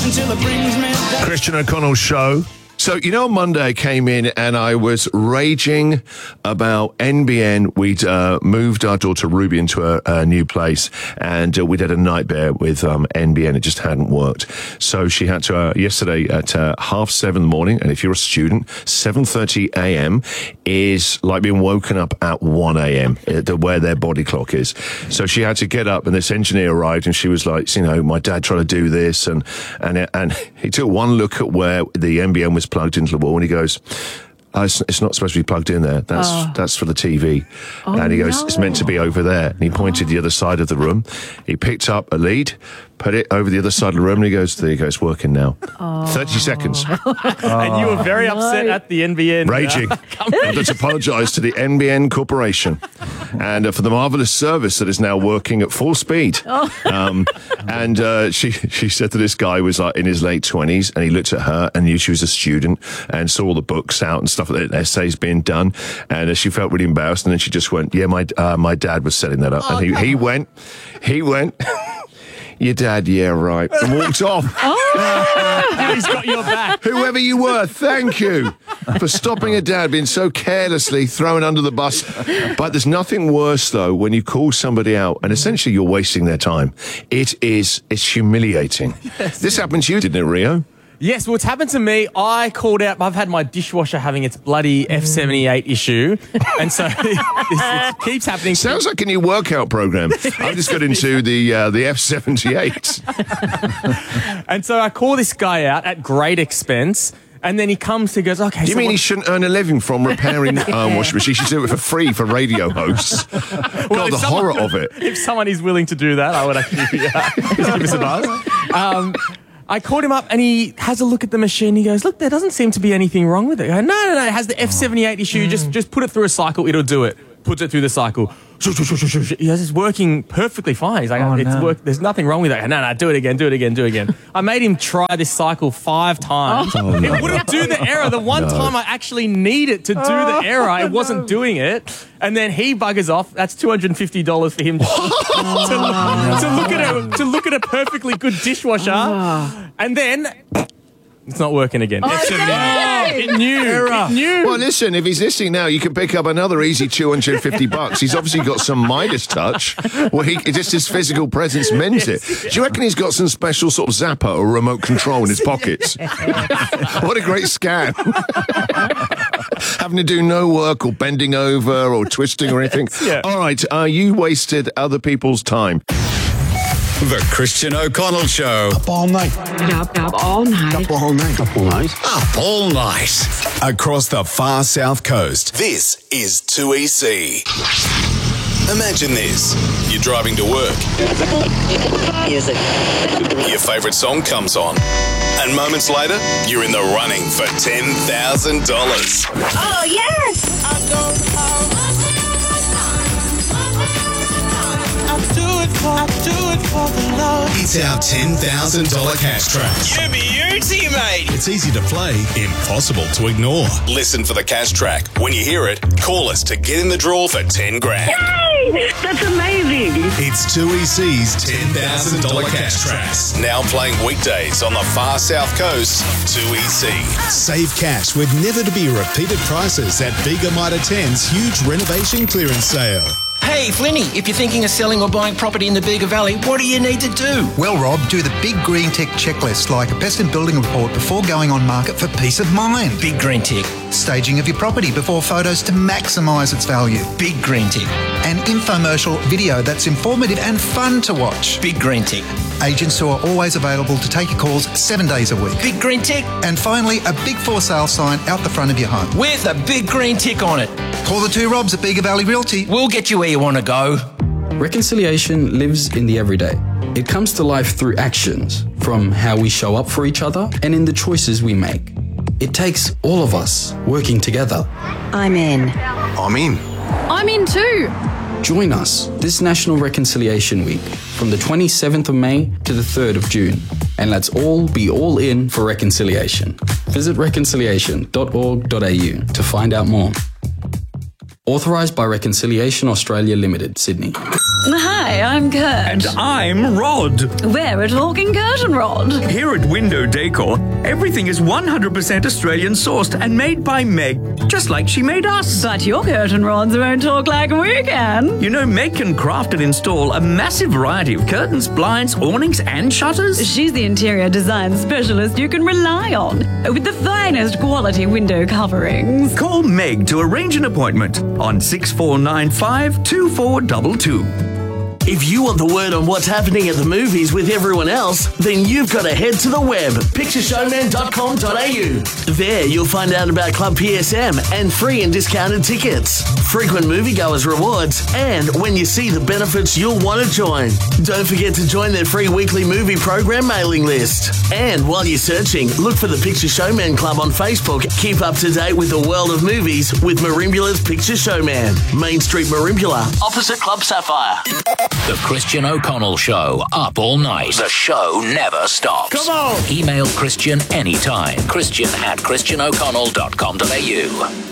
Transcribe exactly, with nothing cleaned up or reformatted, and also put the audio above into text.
until it brings me down. Christian O'Connell Show. So, you know, on Monday I came in and I was raging about N B N. We'd uh, moved our daughter Ruby into a, a new place, and uh, we'd had a nightmare with um, N B N. It just hadn't worked. So she had to, uh, yesterday at uh, half seven in the morning, and if you're a student, seven thirty a.m. is like being woken up at one a.m., uh, where their body clock is. So she had to get up, and this engineer arrived, and she was like, you know, my dad tried to do this, and, and, and he took one look at where the N B N was plugged into the wall, and he goes, oh, it's, it's not supposed to be plugged in there. That's oh. that's for the T V. Oh, and he goes, no. It's meant to be over there. And he pointed oh. the other side of the room. He picked up a lead, put it over the other side of the room, and he goes, there you go, it's working now. Oh. thirty seconds. And you were very upset no. at the N B N. Raging. I'd like to apologise to the N B N Corporation and uh, for the marvellous service that is now working at full speed. Oh. Um, and uh, she she said that this guy was like in his late twenties, and he looked at her and knew she was a student and saw all the books out and stuff, like that, essays being done, and uh, she felt really embarrassed, and then she just went, yeah, my uh, my dad was setting that up. Oh, and he, he went, he went... Your dad, yeah, right. And walked off. Oh. He's got your back. Whoever you were, thank you for stopping a dad being so carelessly thrown under the bus. But there's nothing worse, though, when you call somebody out and essentially you're wasting their time. It is, it's humiliating. Yes. This happened to you, didn't it, Rio? Yes, well, it's happened to me. I called out, I've had my dishwasher having its bloody F seventy-eight issue, and so this, it keeps happening. Sounds like a new workout program. I've just got into the uh, the F seventy-eight. And so I call this guy out at great expense, and then he comes to goes, okay. Do you so mean what- he shouldn't earn a living from repairing um, washing machines? He should do it for free for radio hosts. Well, God, the someone, horror of it. If someone is willing to do that, I would actually yeah, just give us a buzz. Um, I called him up and he has a look at the machine. He goes, look, there doesn't seem to be anything wrong with it. I go, no, no, no, it has the F seventy-eight issue. Mm. Just just put it through a cycle, it'll do it. Puts it through the cycle. He goes, it's working perfectly fine. He's like, oh, it's no. work. There's nothing wrong with it. No, no, do it again, do it again, do it again. I made him try this cycle five times. Oh, no. It wouldn't do the error. The one no. time I actually need it to do the error, it wasn't no. doing it. And then he buggers off. That's two hundred fifty dollars for him to, oh, to, no. to, look at a, to look at a perfectly good dishwasher. Oh. And then... It's not working again. Oh, no. It knew. It knew. Well, listen, if he's listening now, you can pick up another easy two hundred fifty bucks. He's obviously got some Midas touch. Well, he, just his physical presence meant it. Do you reckon he's got some special sort of zapper or remote control in his pockets? What a great scam. Having to do no work or bending over or twisting or anything. Yeah. All right, uh, you wasted other people's time. The Christian O'Connell Show. Up all night. Up, up all night. Up all night. Up all night. Up all night. Across the far south coast. This is two E C. Imagine this. You're driving to work. Music. Your favourite song comes on. And moments later, you're in the running for ten thousand dollars. Oh, yes! I go out. I do it for, I do it for the love. It's our ten thousand dollars cash track. You beauty, mate. It's easy to play, impossible to ignore. Listen for the cash track. When you hear it, call us to get in the draw for ten grand. Yay! That's amazing. It's two E C's ten thousand dollars cash tracks. Now playing weekdays on the far south coast. two E C. Save cash with never to be repeated prices at Bega Mitre ten's huge renovation clearance sale. Hey, Flinny, if you're thinking of selling or buying property in the Bega Valley, what do you need to do? Well, Rob, do the Big Green Tick checklist, like a pest and building report before going on market for peace of mind. Big Green Tick. Staging of your property before photos to maximise its value. Big Green Tick. An infomercial video that's informative and fun to watch. Big Green Tick. Agents who are always available to take your calls seven days a week. Big Green Tick. And finally, a big for sale sign out the front of your home. With a big green tick on it. Call the two Robs at Bega Valley Realty. We'll get you where you want to go. Reconciliation lives in the everyday. It comes to life through actions, from how we show up for each other and in the choices we make. It takes all of us working together. I'm in. I'm in. I'm in too. Join us this National Reconciliation Week from the twenty-seventh of May to the third of June. And let's all be all in for reconciliation. Visit reconciliation dot org dot a u to find out more. Authorised by Reconciliation Australia Limited, Sydney. Hi, I'm Kurt. And I'm Rod. We're a talking curtain rod. Here at Window Decor, everything is one hundred percent Australian sourced and made by Meg, just like she made us. But your curtain rods won't talk like we can. You know, Meg can craft and install a massive variety of curtains, blinds, awnings, and shutters. She's the interior design specialist you can rely on, with the finest quality window coverings. Call Meg to arrange an appointment on six four nine five, two four two two. If you want the word on what's happening at the movies with everyone else, then you've got to head to the web, picture showman dot com dot a u. There you'll find out about Club P S M and free and discounted tickets, frequent moviegoers rewards, and when you see the benefits you'll want to join. Don't forget to join their free weekly movie program mailing list. And while you're searching, look for the Picture Showman Club on Facebook. Keep up to date with the world of movies with Marimbula's Picture Showman. Main Street Marimbula, opposite Club Sapphire. The Christian O'Connell Show, up all night. The show never stops. Come on! Email Christian anytime. Christian at christian o'connell dot com dot a u.